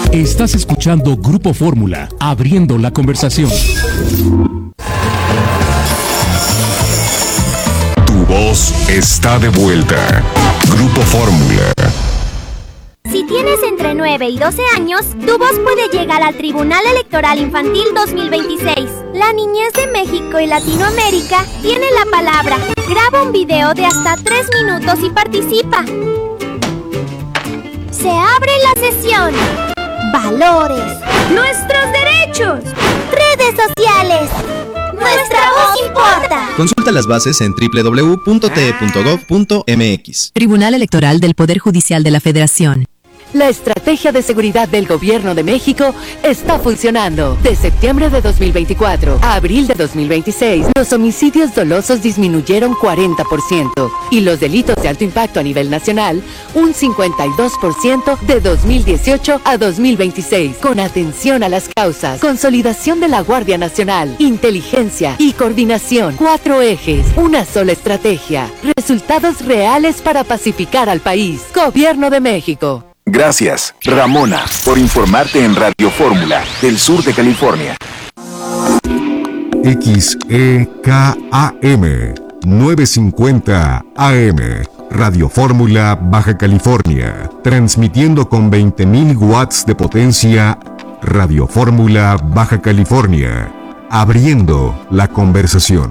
Estás escuchando Grupo Fórmula, abriendo la conversación. Tu voz está de vuelta. Grupo Fórmula. Si tienes entre 9 y 12 años, tu voz puede llegar al Tribunal Electoral Infantil 2026. La niñez de México y Latinoamérica tiene la palabra. Graba un video de hasta 3 minutos y participa. Se abre la sesión. Valores. Nuestros derechos. Redes sociales. Nuestra voz importa. Consulta las bases en www.te.gov.mx. Tribunal Electoral del Poder Judicial de la Federación. La estrategia de seguridad del Gobierno de México está funcionando. De septiembre de 2024 a abril de 2026, los homicidios dolosos disminuyeron 40% y los delitos de alto impacto a nivel nacional un 52% de 2018 a 2026. Con atención a las causas, consolidación de la Guardia Nacional, inteligencia y coordinación. 4 ejes, una sola estrategia. Resultados reales para pacificar al país. Gobierno de México. Gracias, Ramona, por informarte en Radio Fórmula, del sur de California. XEKAM 950 AM, Radio Fórmula, Baja California, transmitiendo con 20.000 watts de potencia. Radio Fórmula, Baja California, abriendo la conversación.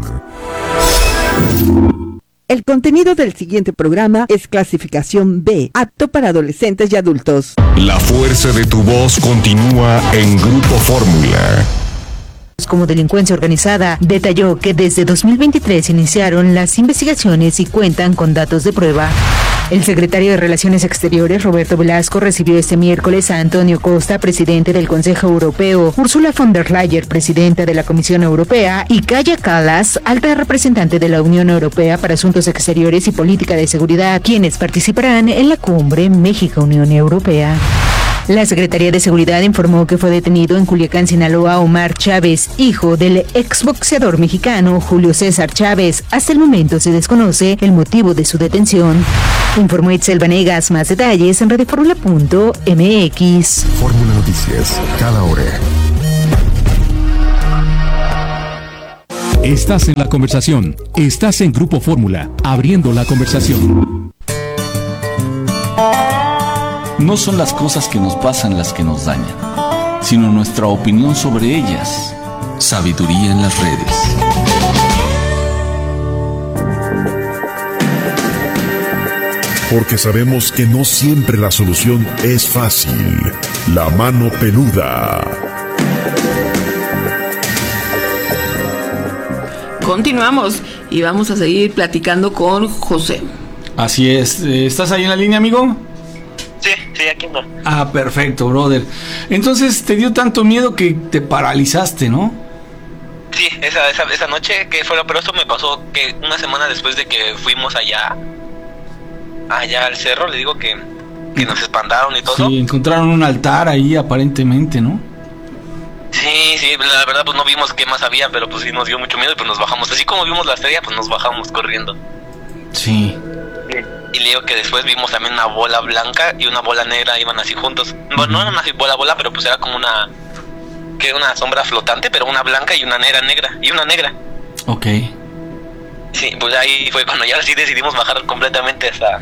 El contenido del siguiente programa es clasificación B, apto para adolescentes y adultos. La fuerza de tu voz continúa en Grupo Fórmula. Como delincuencia organizada, detalló que desde 2023 iniciaron las investigaciones y cuentan con datos de prueba. El secretario de Relaciones Exteriores, Roberto Velasco, recibió este miércoles a Antonio Costa, presidente del Consejo Europeo, Ursula von der Leyen, presidenta de la Comisión Europea, y Kaja Kallas, alta representante de la Unión Europea para Asuntos Exteriores y Política de Seguridad, quienes participarán en la cumbre México-Unión Europea. La Secretaría de Seguridad informó que fue detenido en Culiacán, Sinaloa, Omar Chávez, hijo del exboxeador mexicano Julio César Chávez. Hasta el momento se desconoce el motivo de su detención. Informó Itzel Vanegas. Más detalles en radioformula.mx. Fórmula Noticias, cada hora. Estás en la conversación. Estás en Grupo Fórmula, abriendo la conversación. No son las cosas que nos pasan las que nos dañan, sino nuestra opinión sobre ellas. Sabiduría en las redes. Porque sabemos que no siempre la solución es fácil. La mano peluda. Continuamos y vamos a seguir platicando con José. Así es. ¿Estás ahí en la línea, amigo? Sí, aquí no. Ah, perfecto, brother. Entonces te dio tanto miedo que te paralizaste, ¿no? Sí, esa noche que fue, pero esto me pasó que una semana después de que fuimos allá al cerro, le digo que nos espantaron y todo. Sí, encontraron un altar ahí aparentemente, ¿no? Sí, la verdad pues no vimos qué más había, pero pues sí nos dio mucho miedo y pues nos bajamos. Así como vimos la estrella, pues nos bajamos corriendo. Sí. Y le digo que después vimos también una bola blanca y una bola negra, iban así juntos. Bueno, no eran así bola, pero pues era como una sombra flotante, pero una blanca y una negra. Ok. Sí, pues ahí fue cuando ya sí decidimos bajar completamente hasta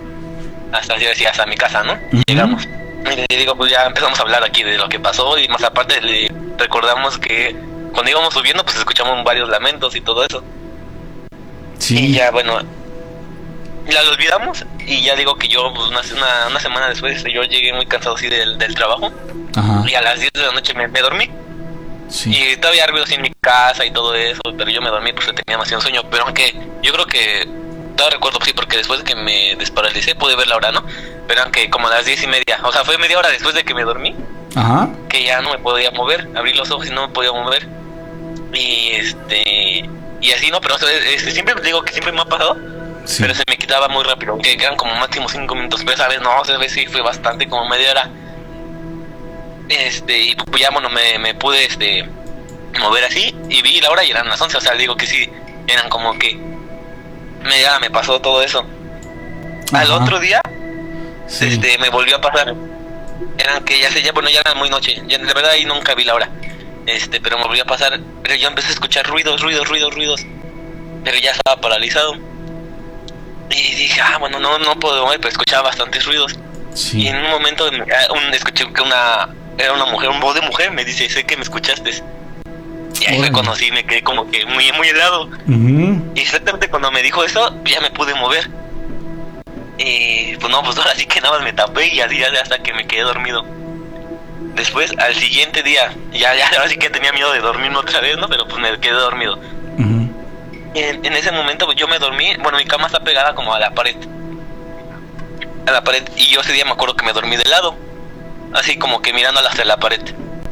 mi casa, ¿no? Uh-huh. Llegamos. Y le digo, pues ya empezamos a hablar aquí de lo que pasó y más aparte le recordamos que cuando íbamos subiendo pues escuchamos varios lamentos y todo eso. Sí. Y ya, bueno, la olvidamos y ya digo que yo pues una semana después yo llegué muy cansado así del trabajo. Ajá. Y a las 10 de la noche me dormí. Sí. Y todavía había ruidos en mi casa y todo eso, pero yo me dormí porque tenía demasiado sueño. Pero aunque yo creo que todavía recuerdo, sí, porque después de que me desparalicé pude ver la hora, ¿no? Pero aunque como a las 10:30, o sea, fue media hora después de que me dormí. Ajá. Que ya no me podía mover, abrí los ojos y no me podía mover. Y así, ¿no? Pero siempre digo que siempre me ha pasado. Sí. Pero se me quitaba muy rápido, que quedan como máximo 5 minutos, pero esa vez no, esa vez sí fue bastante, como media hora. Y pues ya, bueno, me pude mover así y vi la hora y eran las 11, o sea, digo que sí, eran como que media hora me pasó todo eso. Ajá. Al otro día, sí, me volvió a pasar. eran que ya era muy noche, ya de verdad ahí nunca vi la hora. Pero me volvió a pasar, pero yo empecé a escuchar ruidos, pero ya estaba paralizado. Y dije, bueno, no puedo mover, pero escuchaba bastantes ruidos. Sí. Y en un momento escuché que era una mujer, un voz de mujer, me dice, sé que me escuchaste. Y ahí me conocí y me quedé como que muy, muy helado. Y exactamente cuando me dijo eso, ya me pude mover. Y pues ahora sí que nada más me tapé y así hasta que me quedé dormido. Después, al siguiente día, ya ahora sí que tenía miedo de dormirme otra vez, ¿no? Pero pues me quedé dormido. En ese momento pues, yo me dormí, mi cama está pegada como a la pared. Y yo ese día me acuerdo que me dormí de lado, así como que mirando hacia la pared.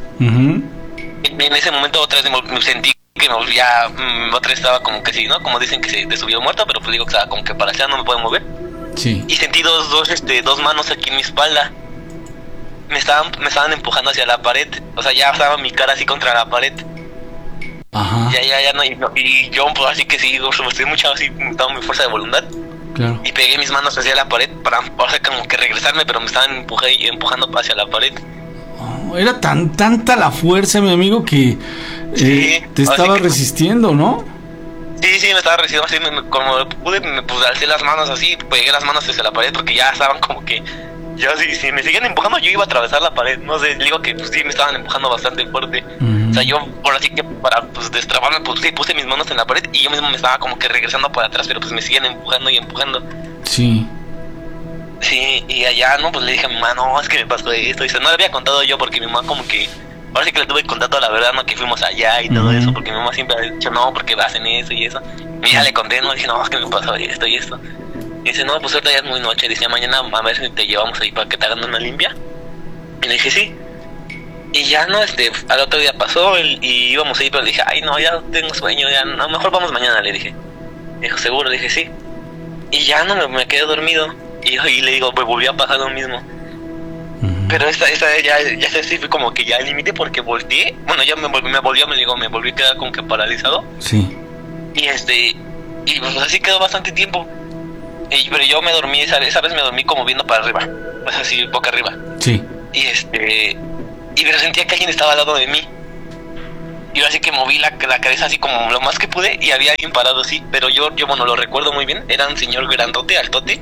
En ese momento otra vez me sentí que ya otra vez estaba como que sí, ¿no? Como dicen que se te subió muerto, pero pues digo que estaba como que para allá, no me puedo mover. Sí. Y sentí dos manos aquí en mi espalda. Me estaban empujando hacia la pared. O sea, ya estaba mi cara así contra la pared. Ajá. Ya no, y yo pues así que sí, estoy mucho así, estaba muy fuerza de voluntad. Claro. Y pegué mis manos hacia la pared para como que regresarme, pero me estaban empujando hacia la pared. Era tanta la fuerza, mi amigo, que te estaba resistiendo, ¿no? Sí, me estaba resistiendo así, como pude, pues alcé las manos así, pegué las manos hacia la pared porque ya estaban como que, yo si me seguían empujando yo iba a atravesar la pared, no sé, digo que pues sí me estaban empujando bastante fuerte. O sea, yo por así que para pues destrabarme, pues sí, puse mis manos en la pared y yo mismo me estaba como que regresando para atrás, pero pues me siguen empujando. Sí. Sí, y allá, ¿no? Pues le dije a mi mamá, no, es que me pasó esto. Dice, no le había contado yo porque mi mamá como que, ahora sí que le tuve que contar toda la verdad, ¿no? Que fuimos allá y todo eso, porque mi mamá siempre ha dicho, no, porque hacen eso y eso. Y ya le conté, ¿no? Dije, no, es que me pasó esto y esto. Y dice, no, pues ahorita ya es muy noche. Dice, mañana a ver si te llevamos ahí para que te hagan una limpia. Y le dije, sí. Y ya, ¿no? Al otro día pasó y íbamos ahí, pero le dije, ay, no, ya tengo sueño, ya, no, mejor vamos mañana, le dije. Dijo, ¿seguro? Le dije, sí. Y ya, no, me quedé dormido. Y le digo, pues volvió a pasar lo mismo. Pero esta ya sí fue como que ya el límite porque volteé. Bueno, ya me volví a quedar como que paralizado. Sí. Y pues así quedó bastante tiempo. Pero yo me dormí, esa vez me dormí como viendo para arriba. Pues así, boca arriba. Sí. Y pero sentía que alguien estaba al lado de mí. Y así que moví la cabeza así como lo más que pude y había alguien parado así. Pero yo lo recuerdo muy bien. Era un señor grandote, altote,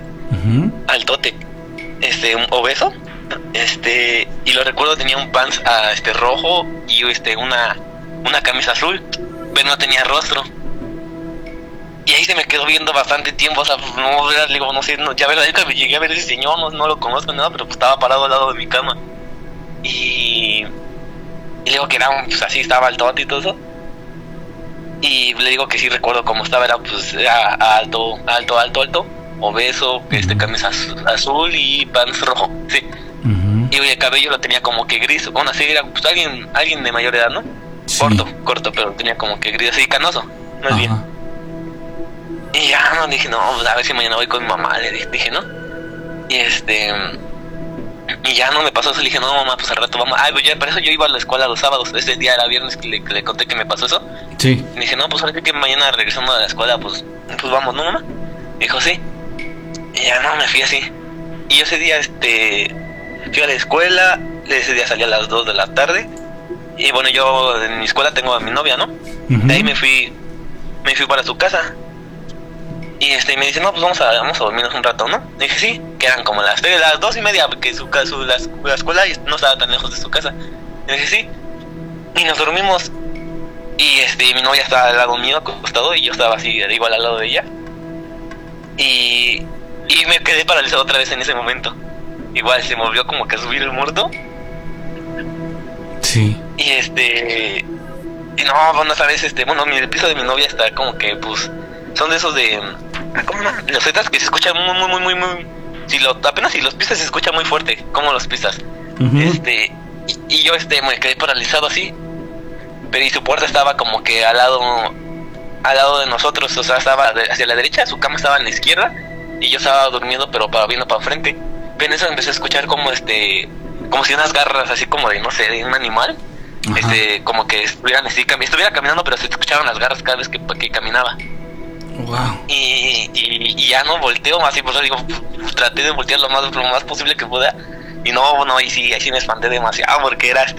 un obeso, y lo recuerdo, tenía un pants rojo y una camisa azul, pero no tenía rostro. Y ahí se me quedó viendo bastante tiempo, o sea, no sé, ya llegué a ver ese señor, no lo conozco nada, pero pues estaba parado al lado de mi cama. Y le digo que era pues así, estaba altote y todo eso. Y le digo que sí recuerdo cómo estaba, era alto, obeso, camisa azul y pants rojo, sí. Y el cabello lo tenía como que gris, bueno, así era pues alguien de mayor edad, ¿no? Sí. Corto, pero tenía como que gris, así canoso, no es bien. Y ya no, dije, no, a ver si mañana voy con mi mamá, le dije, ¿no? Y ya no me pasó eso, le dije, no mamá, pues al rato vamos. Pues ya, para eso yo iba a la escuela los sábados, ese día era viernes que le conté que me pasó eso. Sí. Y dije, no, pues ahora que mañana regresando a la escuela, pues vamos, ¿no mamá? Dijo, sí. Y ya no, me fui así. Y yo ese día, fui a la escuela, ese día salí a las 2 de la tarde. Y bueno, yo en mi escuela tengo a mi novia, ¿no? De ahí me fui para su casa. Y me dice, no, pues vamos a dormirnos un rato, ¿no? Le dije, sí, que eran como las 2:30, porque la escuela no estaba tan lejos de su casa. Le dije, sí. Y nos dormimos. Y mi novia estaba al lado mío, acostado, y yo estaba así, igual al lado de ella. Y me quedé paralizado otra vez en ese momento. Igual se movió como que a subir el muerto. Sí. Y no, bueno, esa vez, el piso de mi novia está como que, pues, son de esos de, ¿cómo no? Los zetas que se escuchan muy, apenas si los pisas se escucha muy fuerte, como los pisas. Y yo, me quedé paralizado así, pero y su puerta estaba como que al lado de nosotros, o sea, estaba hacia la derecha, su cama estaba en la izquierda, y yo estaba durmiendo, pero viendo para enfrente. Pero en eso empecé a escuchar como como si unas garras así como de, no sé, de un animal, como que estuviera caminando, pero se escuchaban las garras cada vez que caminaba. Wow. Y ya no volteo, así por eso digo, traté de voltear lo más posible que pueda. Y no, y sí, ahí sí me espanté demasiado porque era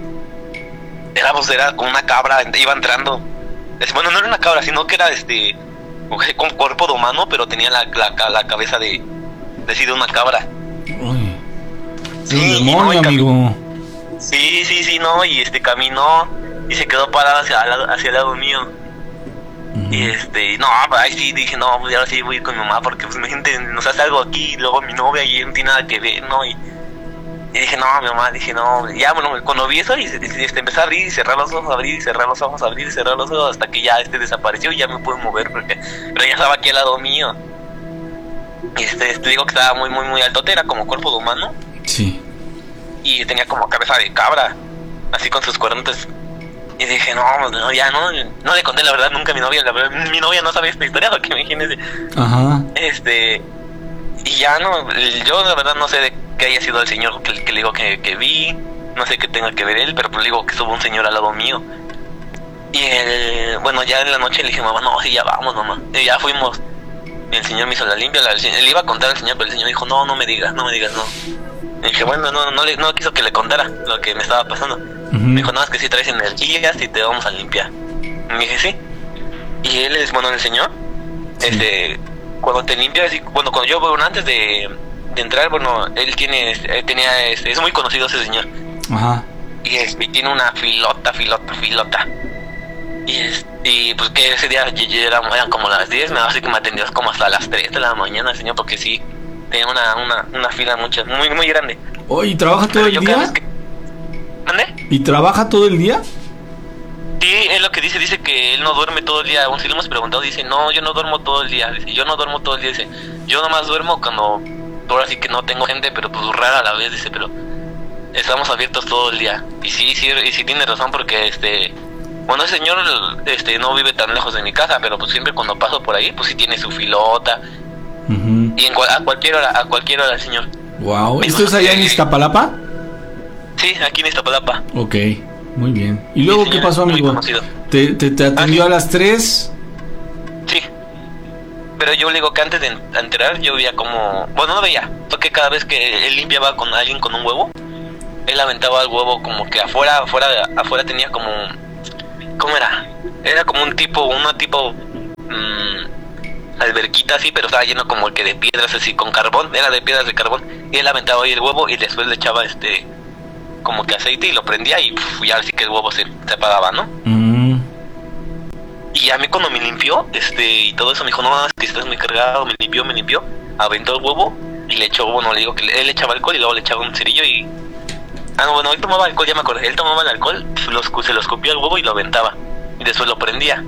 era como una cabra, iba entrando. Bueno, no era una cabra, sino que era con cuerpo de humano, pero tenía la cabeza de una cabra. Uy, sí, un demonio, amigo. Sí, no, y caminó y se quedó parado hacia el lado mío. Uh-huh. Y no, ahí sí dije, no, pues ahora sí voy a ir con mi mamá porque pues mi gente nos hace algo aquí, y luego mi novia y no tiene nada que ver, ¿no? Y dije, no, mi mamá, ya, bueno, cuando vi eso, y empecé a abrir y cerrar los ojos, abrir y cerrar los ojos, abrir y cerrar los ojos, hasta que ya desapareció y ya me pude mover, pero ya estaba aquí al lado mío. Y te digo que estaba muy, muy, muy alto, era como cuerpo de humano. Sí. Y tenía como cabeza de cabra, así con sus cuernotes. Y dije, no, ya no le conté la verdad nunca a mi novia, la verdad, mi novia no sabe esta historia, porque imagínese. Ajá. Y ya no, yo la verdad no sé de qué haya sido el señor que le digo que vi, no sé qué tenga que ver él, pero pues le digo que estuvo un señor al lado mío. Y bueno, ya en la noche le dije, mamá, no, sí, ya vamos, mamá. Y ya fuimos, y el señor me hizo la limpia, le iba a contar al señor, pero el señor dijo, no me digas, no. Y dije, bueno, no quiso que le contara lo que me estaba pasando. Uh-huh. Me dijo, no, es que si traes energías y te vamos a limpiar. Y me dije, sí. Y él es, bueno, el señor, sí. Cuando te limpias, cuando yo, bueno, antes de entrar, bueno, él tenía, es muy conocido ese señor. Ajá. Y tiene una filota. Y pues que ese día eran como las 10, así que me atendió como hasta las 3 de la mañana el señor, porque sí, tenía una fila muy, muy grande. ¿Y trabaja todo el día? ¿Mande? ¿Y trabaja todo el día? Sí, es lo que dice que él no duerme todo el día. Aún si le hemos preguntado, dice, no, yo no duermo todo el día. Dice, yo no duermo todo el día. Dice, yo nomás duermo cuando, ahora sí que no tengo gente, pero pues rara a la vez. Dice, pero estamos abiertos todo el día. Y sí tiene razón, porque bueno, ese señor no vive tan lejos de mi casa, pero pues siempre cuando paso por ahí, pues sí tiene su filota. Uh-huh. Y a cualquier hora el señor. Wow, ¿esto es allá en Iztapalapa? Sí, aquí en Iztapalapa. Ok, muy bien. ¿Y luego qué pasó, amigo? ¿Te atendió a las 3? Sí. Pero yo le digo que antes de entrar yo veía como... Bueno, no veía, porque cada vez que él limpiaba con alguien con un huevo, él aventaba el huevo como que afuera tenía como... ¿Cómo era? Era como una tipo alberquita así, pero estaba lleno como el que de piedras así con carbón, era de piedras de carbón, y él aventaba ahí el huevo y después le echaba como que aceite y lo prendía y ya así que el huevo se apagaba, ¿no? Mm. Y a mí cuando me limpió, y todo eso me dijo, no, es que estás muy cargado, me limpió, aventó el huevo y le echó, bueno, le digo que él echaba alcohol y luego le echaba un cerillo y... bueno, él tomaba alcohol, ya me acordé, él tomaba el alcohol, se lo escupía al huevo y lo aventaba, y después lo prendía.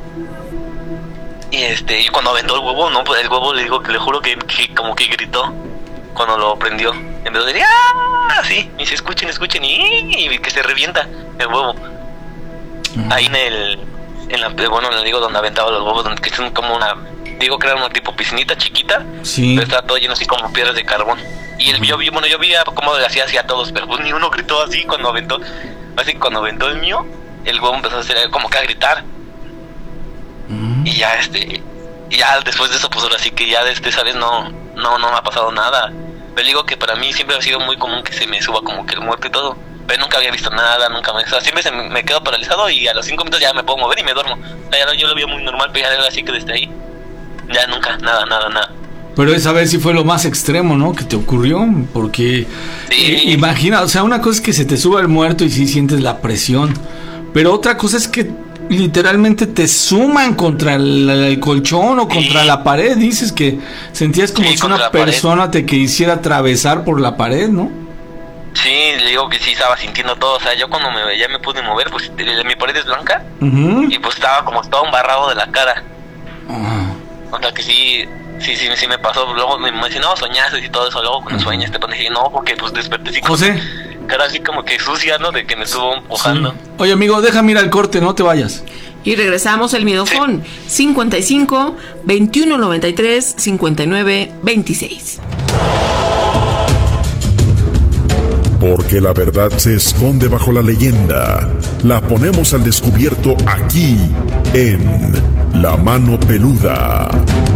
Y cuando aventó el huevo, no, pues el huevo le digo que le juro que como que gritó cuando lo prendió. En vez de así, y se escuchen, y que se revienta el huevo. Ahí bueno, le digo donde aventaba los huevos, donde que son como digo que era una tipo piscinita chiquita, sí. Pero estaba todo lleno así como piedras de carbón. Y yo vi cómo le hacía así a todos, pero pues ni uno gritó así cuando aventó. Así que cuando aventó el mío, el huevo empezó a hacer como que a gritar. Y ya ya después de eso, pues ahora sí que ya esa vez no me ha pasado nada. Pero digo que para mí siempre ha sido muy común que se me suba como que el muerto y todo. Pero nunca había visto nada, siempre me quedo paralizado y a los 5 minutos ya me puedo mover y me duermo. O sea, yo lo veo muy normal, pero ya así que desde ahí, ya nunca, nada. Pero esa vez sí fue lo más extremo, ¿no? Que te ocurrió, porque sí. Imagina, o sea, una cosa es que se te suba el muerto y sí sientes la presión, pero otra cosa es que literalmente te suman contra el colchón o contra la pared. Dices que sentías como si una persona te quisiera atravesar por la pared, ¿no? Sí, le digo que sí estaba sintiendo todo. O sea, yo cuando ya me pude mover, pues mi pared es blanca, y pues estaba como todo embarrado de la cara. O sea que sí me pasó. Luego me dice, no, soñaste y todo eso. Luego cuando sueñas te pones, no, porque pues desperté así como cara así como que sucia, ¿no? De que me estuvo empujando. Sí. Oye, amigo, déjame ir al corte, no te vayas. Y regresamos el Miedofón, 55 21 93 59 26. Porque la verdad se esconde bajo la leyenda. La ponemos al descubierto aquí en La Mano Peluda.